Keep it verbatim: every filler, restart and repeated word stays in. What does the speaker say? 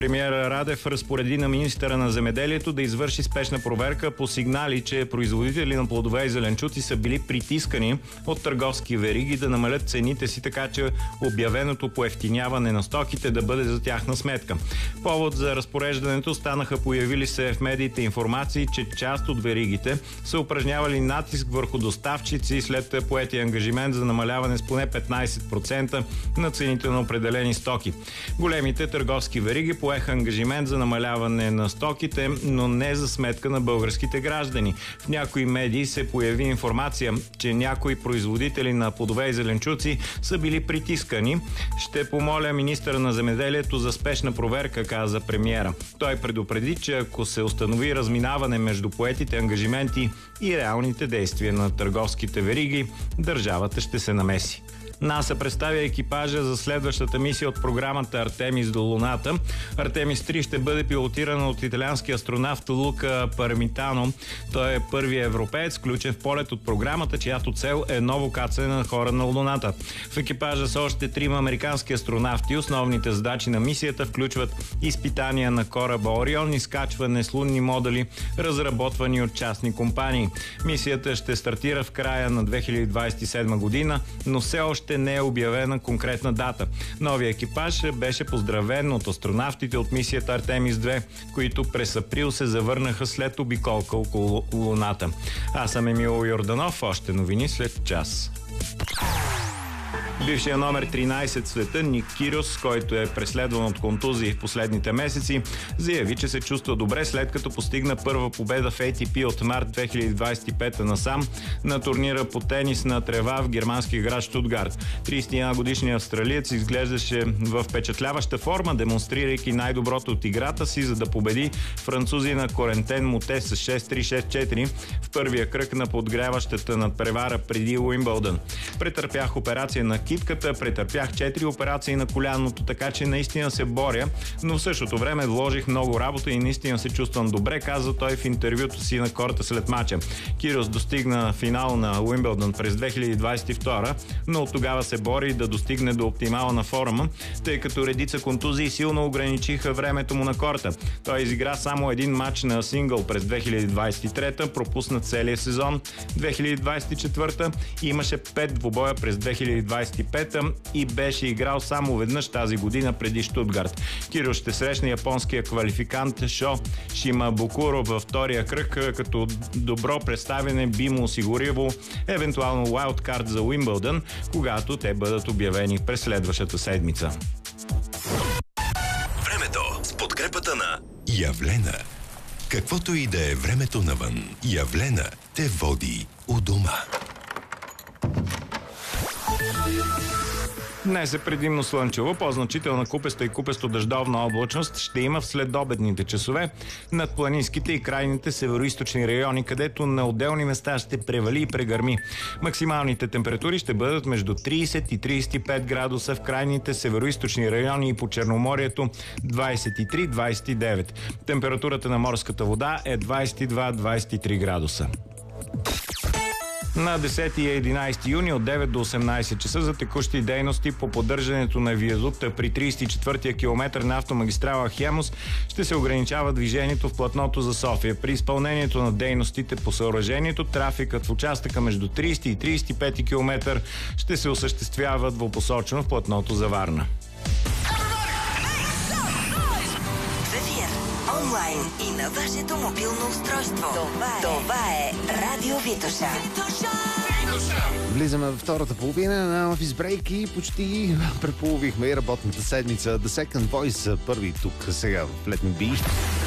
Премиер Радев разпореди на министъра на земеделието да извърши спешна проверка по сигнали, че производители на плодове и зеленчуци са били притискани от търговски вериги да намалят цените си, така че обявеното поевтиняване на стоките да бъде за тяхна сметка. Повод за разпореждането станаха появили се в медиите информации, че част от веригите са упражнявали натиск върху доставчици след поети ангажимент за намаляване с поне петнайсет процента на цените на определени стоки. Големите търговски вериги поеха ангажимент за намаляване на стоките, но не за сметка на българските граждани. В някои медии се появи информация, че някои производители на плодове и зеленчуци са били притискани. Ще помоля министъра на земеделието за спешна проверка, каза премиера. Той предупреди, че ако се установи разминаване между поетите ангажименти и реалните действия на търговските вериги, държавата ще се намеси. НАСА представя екипажа за следващата мисия от програмата Артемис до Луната. Артемис три ще бъде пилотирана от италиански астронавт Лука Пармитано. Той е първият европеец, включен в полет от програмата, чиято цел е ново кацане на хора на Луната. В екипажа са още трима американски астронавти. Основните задачи на мисията включват изпитания на кораба Орион, изкачване с лунни модули, разработвани от частни компании. Мисията ще стартира в края на две хиляди двайсет и седма година, но все още не е обявена конкретна дата. Новият екипаж беше поздравен от астронавтите от мисията Артемис две, които през април се завърнаха след обиколка около Луната. Аз съм Емил Йорданов, още новини след час. Бившия номер тринайсет в света Ник Кирос, който е преследван от контузии в последните месеци, заяви, че се чувства добре, след като постигна първа победа в Ей Ти Пи от март две хиляди двайсет и пета насам на турнира по тенис на трева в германския град Щутгарт. трийсет и една годишният австралиец изглеждаше в впечатляваща форма, демонстрирайки най-доброто от играта си, за да победи французина Корентен Моте с шест три шест четири в първия кръг на подгряващата надпревара преди Уимбълдън. Претърпях операция на китката, претърпях четири операции на коляното, така че наистина се боря, но в същото време вложих много работа и наистина се чувствам добре, каза той в интервюто си на корта след мача. Кирос достигна финал на Уимбълдън през две хиляди двайсет и втора, но от тогава се бори да достигне до оптимална форма, тъй като редица контузии силно ограничиха времето му на корта. Той изигра само един матч на сингъл през две хиляди двайсет и трета, пропусна целия сезон две хиляди двайсет и четвърта и имаше пет двубоя през две хиляди двайсет и пета и беше играл само веднъж тази година преди Щутгарт. Кирос ще срещне японския квалификант Шо Шимабукуро във втория кръг, като добро представяне би му осигурило евентуално уайлдкарт за Уимбълдън, когато те бъдат обявени през следващата седмица. Времето с подкрепата на Явлена. Каквото и да е времето навън, Явлена те води у дома. Днес е предимно слънчево, по-значителна купеста и купесто-дъждовна облачност ще има в следобедните часове над планинските и крайните североизточни райони, където на отделни места ще превали и прегърми. Максималните температури ще бъдат между трийсет и трийсет и пет градуса, в крайните североизточни райони и по Черноморието двайсет и три до двайсет и девет. Температурата на морската вода е двайсет и два до двайсет и три градуса. На десети и единайсети юни от девет до осемнайсет часа за текущи дейности по поддържането на виадукта при трийсет и четвъртия километър на автомагистрала Хемус ще се ограничава движението в платното за София. При изпълнението на дейностите по съоръжението, трафикът в участъка между трийсети и трийсет и пети километър ще се осъществява двупосочно в платното за Варна. Онлайн и на вашето мобилно устройство. Това е, Това е Радио Витоша. Влизаме във втората половина на Office Break и почти преполовихме и работната седмица. The Second Voice, първи тук сега в Let Me Be.